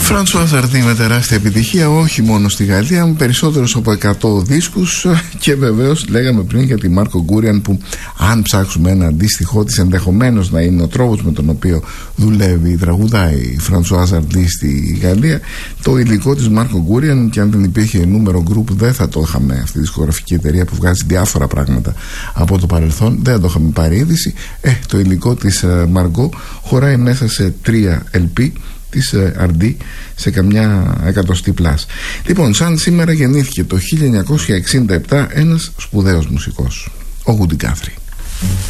Φρανσουά Ζαρντί με τεράστια επιτυχία, όχι μόνο στη Γαλλία, με περισσότερους από 100 δίσκους. Και βεβαίως λέγαμε πριν για τη Μάρκο Γκούριαν, που αν ψάξουμε ένα αντίστοιχό της, ενδεχομένως να είναι ο τρόπος με τον οποίο δουλεύει, τραγουδάει η Φρανσουά Ζαρντί στη Γαλλία. Το υλικό της Μάρκο Γκούριαν, και αν δεν υπήρχε νούμερο group, δεν θα το είχαμε, αυτή τη δισκογραφική εταιρεία που βγάζει διάφορα πράγματα από το παρελθόν, δεν το είχαμε πάρει είδηση. Το υλικό της Μαργκό χωράει μέσα σε 3 LP της RD, σε καμιά εκατοστή πλάς. Λοιπόν, σαν σήμερα γεννήθηκε το 1967 ένας σπουδαίος μουσικός, ο Woody Guthrie.